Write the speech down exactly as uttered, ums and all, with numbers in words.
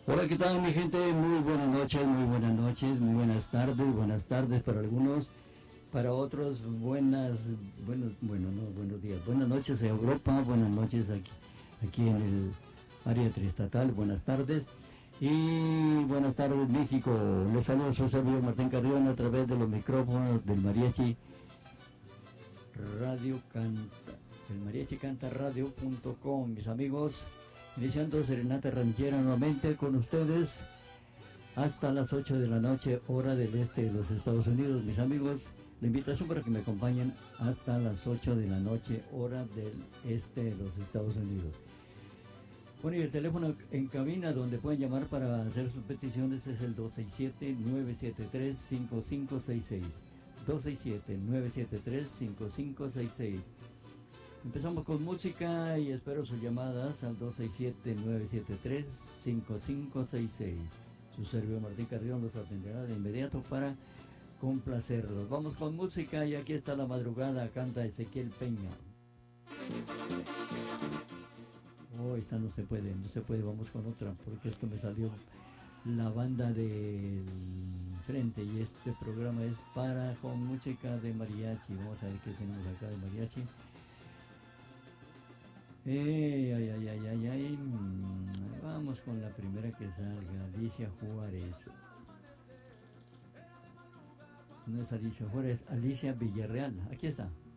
Hola, ¿qué tal mi gente? Muy buenas noches, muy buenas noches, muy buenas tardes, buenas tardes para algunos, para otros buenas, buenos, bueno, no, buenos días, buenas noches en Europa, buenas noches aquí, aquí en el área triestatal, buenas tardes y buenas tardes México. Les saludo a su servidor Martín Carrión a través de los micrófonos del Mariachi Radio Canta, el mariachi canta radio punto com, mis amigos. Iniciando Serenata Ranchera nuevamente con ustedes hasta las ocho de la noche, hora del este de los Estados Unidos, mis amigos. La invitación para que me acompañen hasta las ocho de la noche, hora del este de los Estados Unidos. Bueno, y el teléfono en cabina donde pueden llamar para hacer sus peticiones es el dos seis siete, nueve siete tres, cinco cinco seis seis. dos seis siete, nueve siete tres, cinco cinco seis seis. Empezamos con música y espero sus llamadas al dos seis siete, nueve siete tres, cinco cinco seis seis. Su servidor Martín Carrión los atenderá de inmediato para complacerlos. Vamos con música y aquí está La Madrugada, canta Ezequiel Peña. Oh, esta no se puede, no se puede, vamos con otra, porque esto me salió la banda del frente y este programa es para con música de mariachi. Vamos a ver qué tenemos acá de mariachi. Eh, ay, ay, ay, ay, ay. mm, Vamos con la primera que salga, Alicia Juárez. No es Alicia Juárez, Alicia Villarreal. Aquí está.